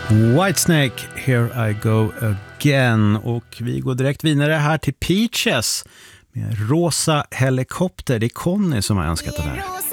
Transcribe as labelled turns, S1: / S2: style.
S1: Whitesnake, Here I Go Again. Och vi går direkt vidare här till Peaches med Rosa helikopter. Det är Conny som har önskat den här.